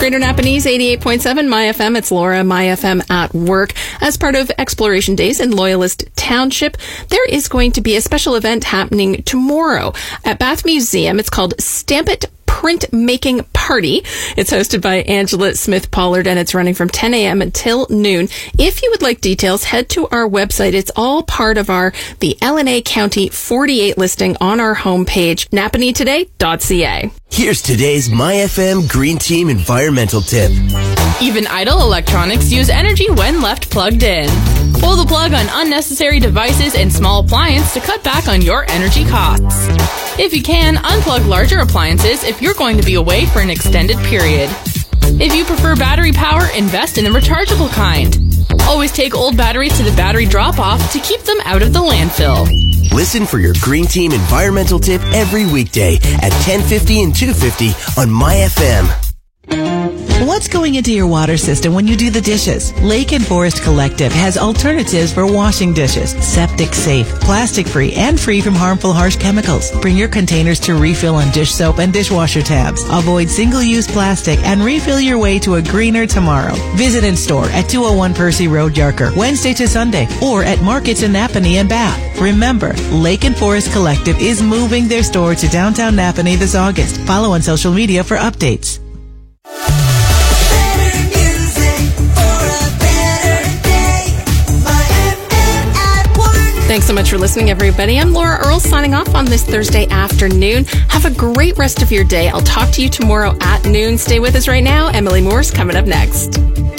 Greater Napanese 88.7 My FM. It's Laura, My FM at work. As part of Exploration Days in Loyalist Township, there is going to be a special event happening tomorrow at Bath Museum. It's called Stamp It Print Making Party. It's hosted by Angela Smith Pollard, and it's running from 10 a.m. until noon. If you would like details, head to our website. It's all part of the LNA County 48 listing on our homepage, napanetoday.ca. Here's today's My FM Green Team environmental tip. Even idle electronics use energy when left plugged in. Pull the plug on unnecessary devices and small appliances to cut back on your energy costs. If you can, unplug larger appliances if you're going to be away for an extended period. If you prefer battery power, invest in the rechargeable kind. Always take old batteries to the battery drop-off to keep them out of the landfill. Listen for your Green Team environmental tip every weekday at 10:50 and 2:50 on My FM. What's going into your water system when you do the dishes? Lake and Forest Collective has alternatives for washing dishes. Septic safe, plastic free, and free from harmful harsh chemicals. Bring your containers to refill on dish soap and dishwasher tabs. Avoid single-use plastic and refill your way to a greener tomorrow. Visit in store at 201 Percy Road, Yarker, Wednesday to Sunday, or at markets in Napanee and Bath. Remember, Lake and Forest Collective is moving their store to downtown Napanee this August. Follow on social media for updates. Thanks so much for listening, everybody. I'm Laura Earle signing off on this Thursday afternoon. Have a great rest of your day. I'll talk to you tomorrow at noon. Stay with us right now. Emily Moore's coming up next.